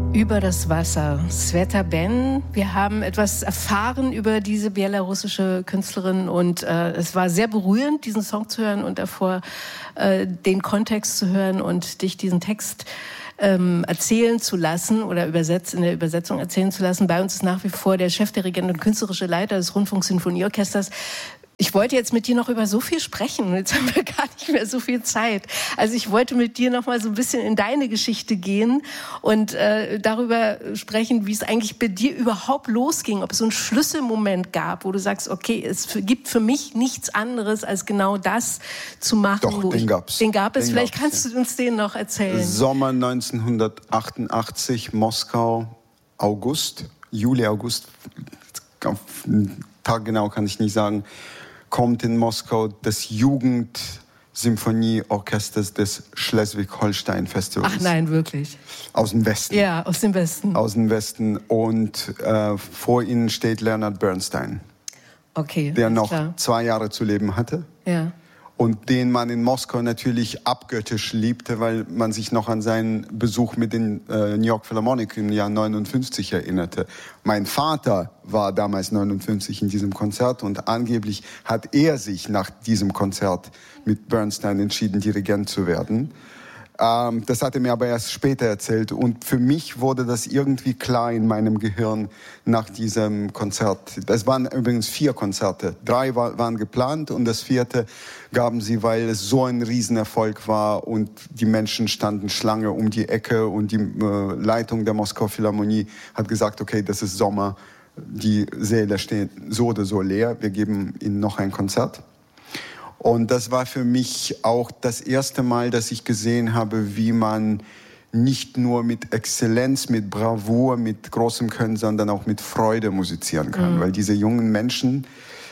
Über das Wasser. Sveta Ben. Wir haben etwas erfahren über diese belarussische Künstlerin und es war sehr berührend, diesen Song zu hören und davor den Kontext zu hören und dich diesen Text erzählen zu lassen oder in der Übersetzung erzählen zu lassen. Bei uns ist nach wie vor der Chefdirigent und künstlerische Leiter des Rundfunksinfonieorchesters. Ich wollte jetzt mit dir noch über so viel sprechen und jetzt haben wir gar nicht mehr so viel Zeit. Also ich wollte mit dir noch mal so ein bisschen in deine Geschichte gehen und darüber sprechen, wie es eigentlich bei dir überhaupt losging, ob es so einen Schlüsselmoment gab, wo du sagst, okay, es gibt für mich nichts anderes, als genau das zu machen. Doch, den gab's. Den gab es. Vielleicht kannst du uns den noch erzählen. Sommer 1988, Moskau, Juli, August, auf den Tag genau kann ich nicht sagen, kommt in Moskau das Jugendsymphonieorchester des Schleswig-Holstein-Festivals. Ach nein, wirklich? Aus dem Westen. Ja, aus dem Westen. Aus dem Westen. Und vor ihnen steht Leonard Bernstein. Okay, der noch klar. 2 Jahre zu leben hatte. Ja. Und den man in Moskau natürlich abgöttisch liebte, weil man sich noch an seinen Besuch mit den New York Philharmonic im Jahr 59 erinnerte. Mein Vater war damals 59 in diesem Konzert und angeblich hat er sich nach diesem Konzert mit Bernstein entschieden, Dirigent zu werden. Das hat er mir aber erst später erzählt und für mich wurde das irgendwie klar in meinem Gehirn nach diesem Konzert. Das waren übrigens 4 Konzerte. 3 waren geplant und das 4. gaben sie, weil es so ein Riesenerfolg war und die Menschen standen Schlange um die Ecke und die Leitung der Moskau Philharmonie hat gesagt, okay, das ist Sommer, die Säle stehen so oder so leer, wir geben ihnen noch ein Konzert. Und das war für mich auch das erste Mal, dass ich gesehen habe, wie man nicht nur mit Exzellenz, mit Bravour, mit großem Können, sondern auch mit Freude musizieren kann. Weil diese jungen Menschen,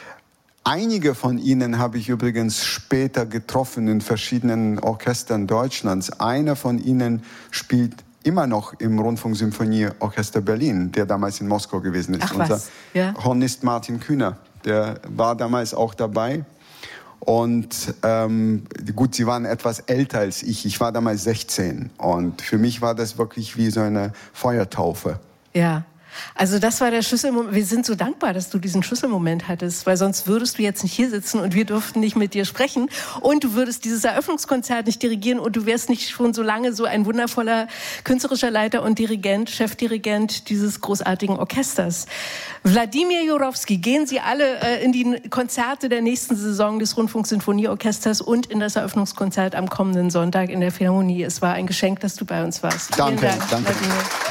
einige von ihnen habe ich übrigens später getroffen in verschiedenen Orchestern Deutschlands. Einer von ihnen spielt immer noch im Rundfunksymphonieorchester Berlin, der damals in Moskau gewesen ist. Ach was, ja? Hornist Martin Kühner, der war damals auch dabei. Und gut, sie waren etwas älter als ich. Ich war damals 16. Und für mich war das wirklich wie so eine Feuertaufe. Ja. Also das war der Schlüsselmoment. Wir sind so dankbar, dass du diesen Schlüsselmoment hattest, weil sonst würdest du jetzt nicht hier sitzen und wir durften nicht mit dir sprechen und du würdest dieses Eröffnungskonzert nicht dirigieren und du wärst nicht schon so lange so ein wundervoller künstlerischer Leiter und Dirigent, Chefdirigent dieses großartigen Orchesters. Wladimir Jurowski, gehen Sie alle in die Konzerte der nächsten Saison des Rundfunksinfonieorchesters und in das Eröffnungskonzert am kommenden Sonntag in der Philharmonie. Es war ein Geschenk, dass du bei uns warst. Danke, Vielen Dank, danke. Wladimir.